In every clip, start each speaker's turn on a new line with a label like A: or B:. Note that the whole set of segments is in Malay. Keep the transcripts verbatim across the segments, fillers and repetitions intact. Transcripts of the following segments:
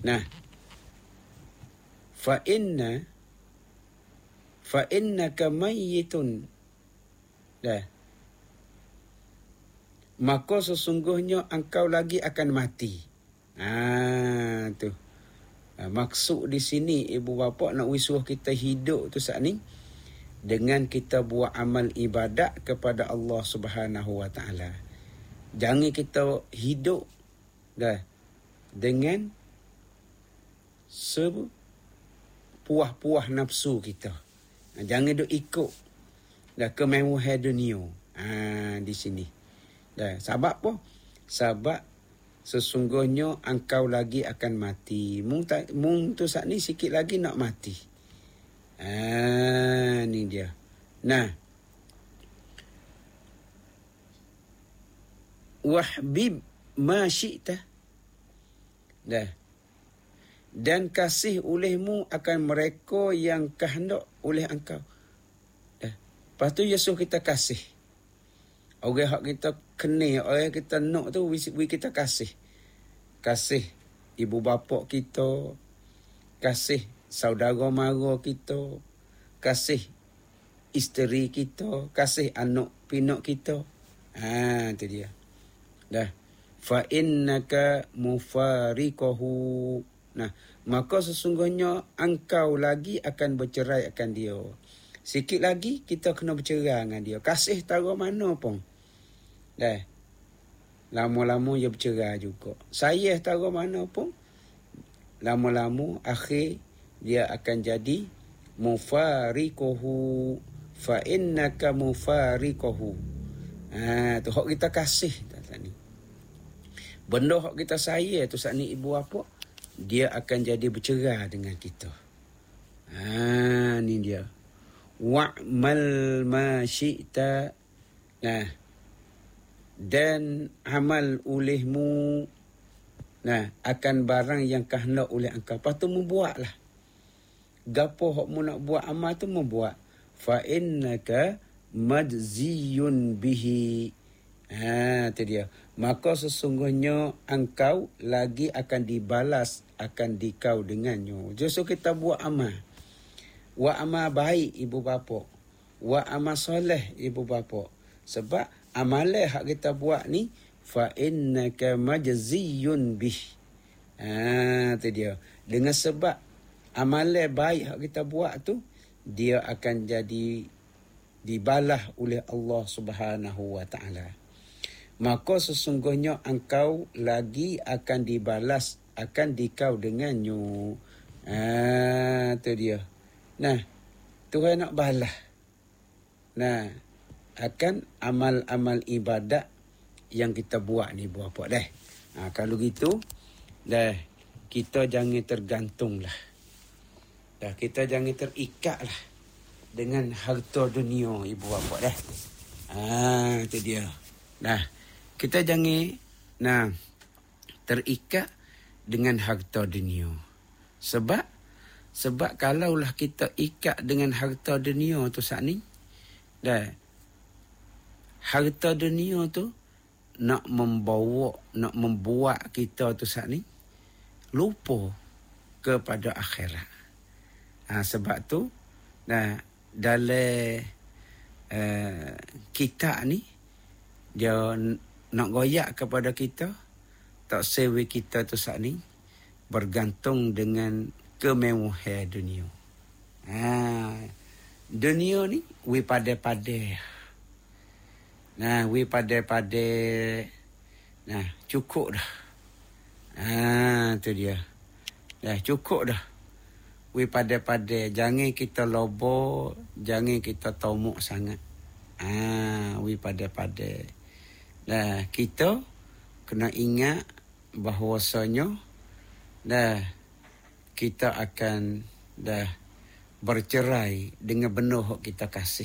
A: Nah, fa inna fa innaka mayyitun. Dah. Maka sesungguhnya engkau lagi akan mati. Ah, tu. Ha, maksud di sini ibu bapa nak wisuh kita hidup tu saat ni dengan kita buat amal ibadat kepada Allah Subhanahu Wa Taala. Jangan kita hidup dah dengan sepuah-puah nafsu kita. Jangan duk ikut dah kemewahan dunia. Ah, di sini. Dah, sebab apa? Sebab sesungguhnya engkau lagi akan mati. Mung tak mung tu saat ni sikit lagi nak mati. Ah, ni dia. Nah. Wahbib ma syi'ta. Dah. Dan kasih olehmu akan mereka yang kehendak oleh engkau. Dah. Lepas tu Yesus kita kasih. Orang hak kita kena, orang kita nak tu, we kita kasih. Kasih ibu bapa kita, kasih saudara mara kita, kasih isteri kita, kasih anak pinak kita. Ha, tu dia. Dah. Fa innaka mufariqahu. Nah, maka sesungguhnya engkau lagi akan bercerai akan dia. Sikit lagi kita kena bercerai dengan dia. Kasih tara mana pun. Dah. Lama-lama dia bercerai juga. Saya tara mana pun. Lama-lama akhir dia akan jadi mufariquhu. Fa innaka mufariquhu. Ha, tu hak kita kasih tak ni. Benda hak kita saya tu saat ni ibu apa? Dia akan jadi bercerai dengan kita. Ha, ni dia. Wa'mal ma syi'ta. Nah. Dan amal olehmu, nah, akan barang yang kehendak oleh engkau. Lepas tu membuatlah. Gapo hak mu nak buat amal tu membuat. Fa innaka majziyun bihi. Ha, tu dia. Maka sesungguhnya engkau lagi akan dibalas, akan dikau dengannya. Justru kita buat amal. Buat amal baik ibu bapa. Buat amal soleh ibu bapa. Sebab amalan hak kita buat ni fa innaka majziyun bih. Ah, tu dia. Dengan sebab amalan baik hak kita buat tu, dia akan jadi dibalas oleh Allah Subhanahu Wa Taala. Maka sesungguhnya engkau lagi akan dibalas, akan dikau dengannya. Ah, tu dia. Nah, Tuhan nak balas. Nah, akan amal-amal ibadat yang kita buat ni buat apa dah. Ha, kalau gitu dah kita jangan tergantunglah. Dah kita jangan terikatlah dengan harta dunia ibu bapa dah. Ah, itu dia. Nah, kita jangan nah terikat dengan harta dunia. Sebab sebab kalaulah kita ikat dengan harta dunia tu saat ni dah harta dunia tu nak membawa, nak membuat kita tu saat ni lupa kepada akhirat. Ha, sebab tu, nah, dalam uh, kita ni, dia nak goyak kepada kita, tak sewa kita tu saat ni bergantung dengan kemewahan dunia. Ha, dunia ni, we pada-pada. Nah, we pada-pada. Nah, cukup dah. Ah, tu dia. Dah cukup dah. We pada-pada. Jangan kita lobo, jangan kita tomuk sangat. Ah, we pada-pada. Dah, kita kena ingat bahawasanya dah kita akan dah bercerai dengan benar hak kita kasih.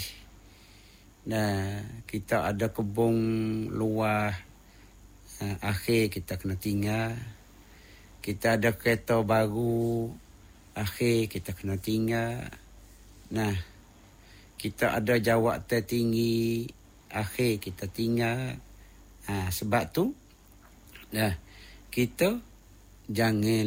A: Nah, kita ada kebun luar, uh, akhir kita kena tinggal. Kita ada kereta baru, akhir kita kena tinggal. Nah, kita ada jawatan tinggi, akhir kita tinggal. Ha, sebab tu, nah, kita jangan